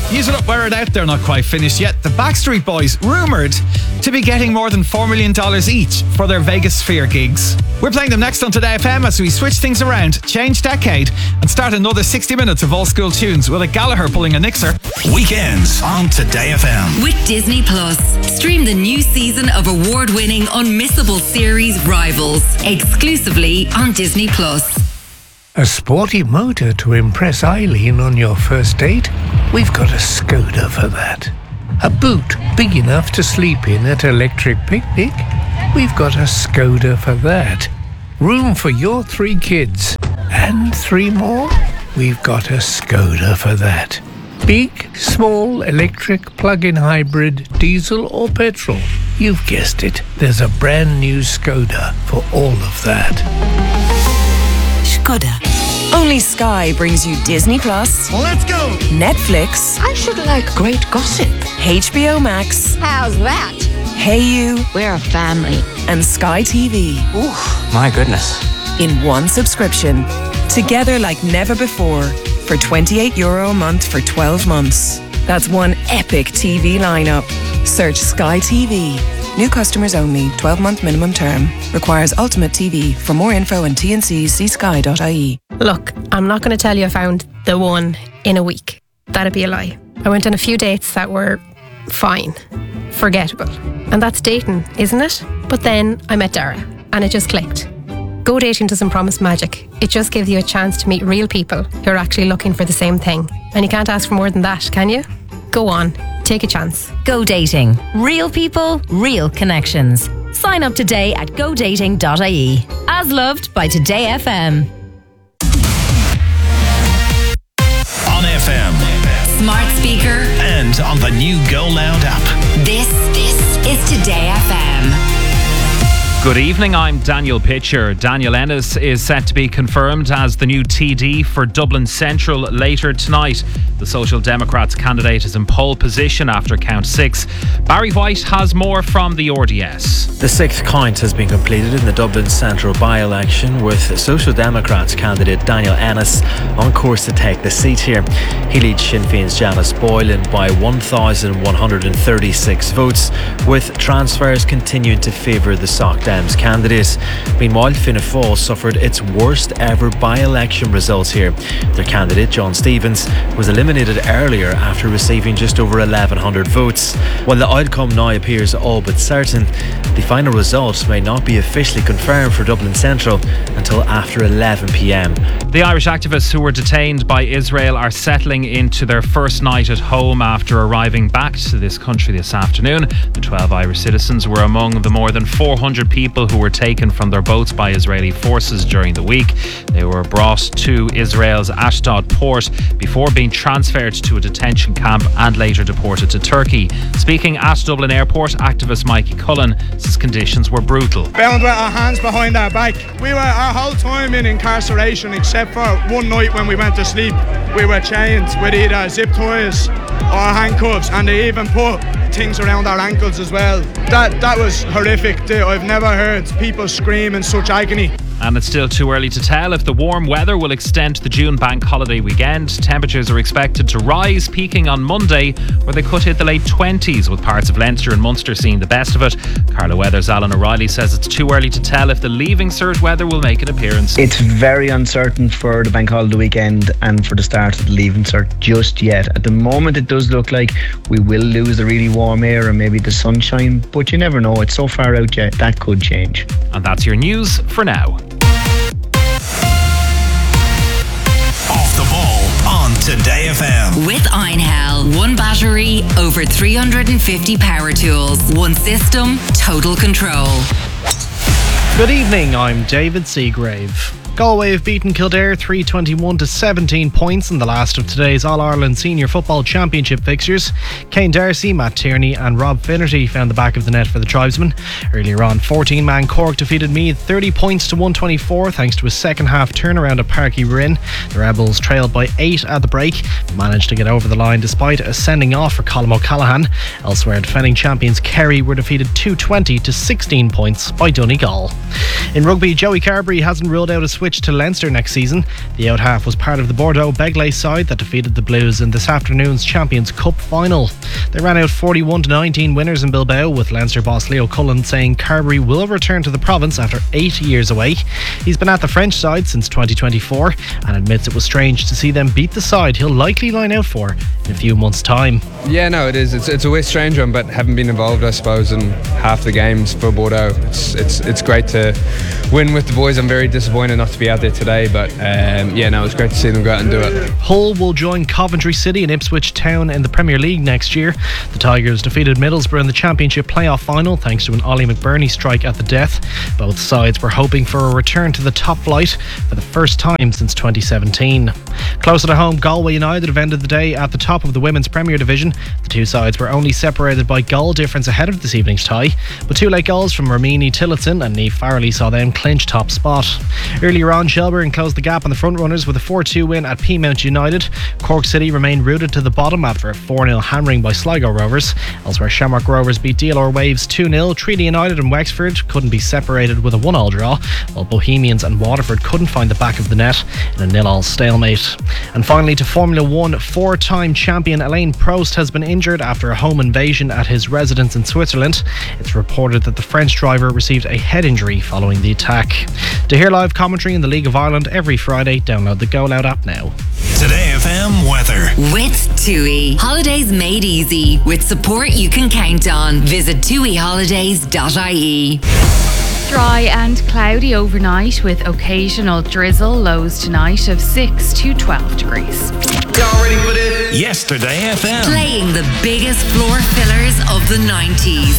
Use it up, wear it out. They're not quite finished yet. The Backstreet Boys rumoured to be getting more than $4 million each for their Vegas Sphere gigs. We're playing them next on Today FM as we switch things around, change decade, and start another 60 minutes of old school tunes with a Gallagher pulling a Nixer. Weekends on Today FM. With Disney Plus. Stream the new season of award-winning unmissable series Rivals, exclusively on Disney Plus. A sporty motor to impress Eileen on your first date? We've got a Skoda for that. A boot big enough to sleep in at Electric Picnic? We've got a Skoda for that. Room for your 3 kids? And 3 more? We've got a Skoda for that. Big, small, electric, plug-in hybrid, diesel or petrol? You've guessed it. There's a brand new Skoda for all of that. Skoda. Only Sky brings you Disney Plus. Let's go! Netflix. I should like great gossip. HBO Max. How's that? Hey You. We're a family. And Sky TV. Ooh, my goodness. In one subscription. Together like never before. For €28 a month for 12 months. That's one epic TV lineup. Search Sky TV. New customers only. 12-month minimum term. Requires Ultimate TV. For more info and T&Cs, see sky.ie. Look, I'm not going to tell you I found the one in a week. That'd be a lie. I went on a few dates that were fine, forgettable. And that's dating, isn't it? But then I met Dara and it just clicked. Go dating doesn't promise magic. It just gives you a chance to meet real people who are actually looking for the same thing. And you can't ask for more than that, can you? Go on, take a chance. Go Dating. Real people, real connections. Sign up today at godating.ie. As loved by Today FM. On FM. Smart speaker. And on the new Go Loud app. This is Today FM. Good evening, I'm Daniel Pitcher. Daniel Ennis is set to be confirmed as the new TD for Dublin Central later tonight. The Social Democrats candidate is in pole position after count 6. Barry White has more from the RDS. The 6th count has been completed in the Dublin Central by-election with Social Democrats candidate Daniel Ennis on course to take the seat here. He leads Sinn Féin's Janice Boylan by 1,136 votes, with transfers continuing to favour the Soc Dems candidate. Meanwhile, Fianna Fáil suffered its worst ever by-election results here. Their candidate, John Stevens, was eliminated earlier after receiving just over 1,100 votes. While the outcome now appears all but certain, the final results may not be officially confirmed for Dublin Central until after 11 p.m. The Irish activists who were detained by Israel are settling into their first night at home after arriving back to this country this afternoon. The 12 Irish citizens were among the more than 400 people who were taken from their boats by Israeli forces during the week. They were brought to Israel's Ashdod port before being transferred to a detention camp and later deported to Turkey. Speaking at Dublin Airport, activist Mikey Cullen says conditions were brutal. Bound with our hands behind our back. We were our whole time in incarceration except for one night when we went to sleep. We were chained with either zip ties or handcuffs, and they even put things around our ankles as well. That was horrific. I've never heard people scream in such agony. And it's still too early to tell if the warm weather will extend to the June bank holiday weekend. Temperatures are expected to rise, peaking on Monday, where they could hit the late 20s, with parts of Leinster and Munster seeing the best of it. Carla Weather's Alan O'Reilly says it's too early to tell if the Leaving Cert weather will make an appearance. It's very uncertain for the bank holiday weekend and for the start of the Leaving Cert just yet. At the moment, it does look like we will lose the really warm air and maybe the sunshine, but you never know. It's so far out yet, that could change. And that's your news for now. Off the ball on Today FM. With Einhell. One battery, over 350 power tools. One system, total control. Good evening, I'm David Seagrave. Galway have beaten Kildare 321 to 17 points in the last of today's All-Ireland Senior Football Championship fixtures. Kane Darcy, Matt Tierney and Rob Finnerty found the back of the net for the tribesmen. Earlier on, 14-man Cork defeated Meath 30 points to 124 thanks to a second half turnaround at Páirc Uí Rinn. The Rebels trailed by 8 at the break, managed to get over the line despite a sending off for Colm O'Callaghan. Elsewhere, defending champions Kerry were defeated 220 to 16 points by Donegal. In rugby, Joey Carberry hasn't ruled out a switch switch to Leinster next season. The out half was part of the Bordeaux-Begley side that defeated the Blues in this afternoon's Champions Cup final. They ran out 41-19 winners in Bilbao, with Leinster boss Leo Cullen saying Carbery will return to the province after 8 years away. He's been at the French side since 2024 and admits it was strange to see them beat the side he'll likely line out for in a few months' time. Yeah, no, it is. It's a West strange one, but haven't been involved, I suppose, in half the games for Bordeaux. It's great to win with the boys. I'm very disappointed not to be out there today, but it's great to see them go out and do it. Hull will join Coventry City and Ipswich Town in the Premier League next year. The Tigers defeated Middlesbrough in the Championship playoff final thanks to an Ollie McBurney strike at the death. Both sides were hoping for a return to the top flight for the first time since 2017. Closer to home, Galway United have ended the day at the top of the Women's Premier Division. The two sides were only separated by goal difference ahead of this evening's tie, but two late goals from Romini Tillotson and Niamh Farrelly saw them clinch top spot. Earlier on, Shelbourne closed the gap on the front runners with a 4-2 win at Peamount United. Cork City remained rooted to the bottom after a 4-0 hammering by Sligo Rovers. Elsewhere, Shamrock Rovers beat DLR Waves 2-0. Treaty United and Wexford couldn't be separated with a 1-1 draw, while Bohemians and Waterford couldn't find the back of the net in a 0-0 stalemate. And finally, to Formula 1, four-time champion Alain Prost has been injured after a home invasion at his residence in Switzerland. It's reported that the French driver received a head injury following the attack. To hear live commentary in the League of Ireland every Friday, download the Go Loud app now. Today FM weather. With TUI. Holidays made easy. With support you can count on. Visit tuiholidays.ie. Dry and cloudy overnight with occasional drizzle. Lows tonight of 6 to 12 degrees. Y'all ready for this? Yesterday FM. Playing the biggest floor fillers of the 90s.